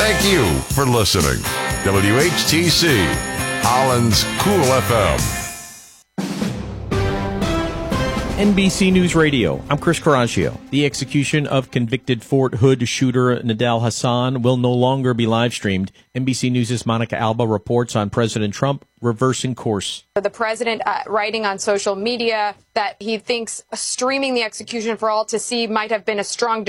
Thank you for listening. WHTC, Holland's Cool FM. NBC News Radio. I'm Chris Caraccio. The execution of convicted Fort Hood shooter Nidal Hasan will no longer be live streamed. NBC News' Monica Alba reports on President Trump reversing course. The president writing on social media that he thinks streaming the execution for all to see might have been a strong